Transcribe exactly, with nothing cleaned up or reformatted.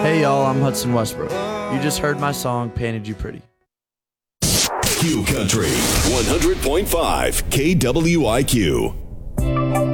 Hey y'all, I'm Hudson Westbrook. You just heard my song, Painted You Pretty. Q Country one hundred point five K W I Q.